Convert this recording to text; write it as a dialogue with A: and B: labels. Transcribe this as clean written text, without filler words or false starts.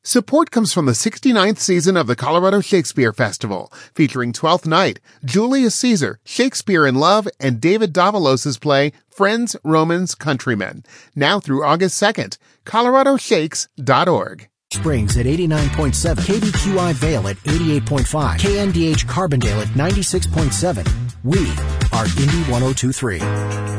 A: Support comes from the 69th season of the Colorado Shakespeare Festival, featuring Twelfth Night, Julius Caesar, Shakespeare in Love, and David Davalos' play Friends, Romans, Countrymen. Now through August 2nd. coloradoshakes.org.
B: Springs at 89.7, KBQI Vale at 88.5, KNDH Carbondale at 96.7. We are Indy 102.3.